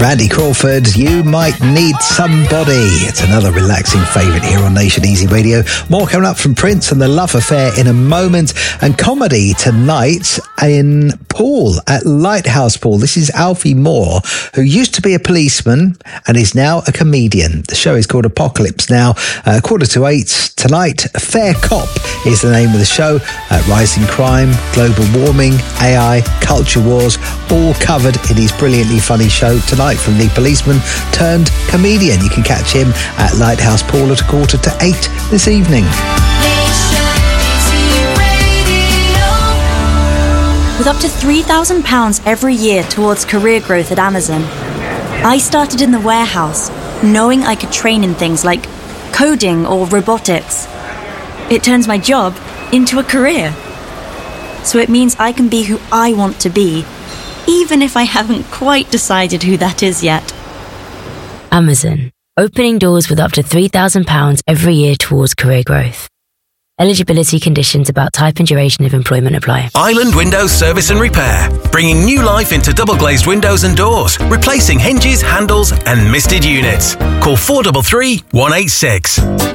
Randy Crawford, You Might Need Somebody. It's another relaxing favourite here on Nation Easy Radio. More coming up from Prince and The Love Affair in a moment. And comedy tonight in Poole at Lighthouse Poole. This is Alfie Moore, who used to be a policeman and is now a comedian. The show is called Apocalypse now. 7:45 tonight. Fair Cop is the name of the show. Rising crime, global warming, AI, culture wars, all covered in his brilliantly funny show tonight from the policeman turned comedian. You can catch him at Lighthouse Poole at 7:45 this evening. With up to £3,000 every year towards career growth at Amazon, I started in the warehouse, knowing I could train in things like coding or robotics. It turns my job into a career. So it means I can be who I want to be, even if I haven't quite decided who that is yet. Amazon, opening doors with up to £3,000 every year towards career growth. Eligibility conditions about type and duration of employment apply. Island Windows Service and Repair, bringing new life into double glazed windows and doors, replacing hinges, handles and misted units. Call 433 186.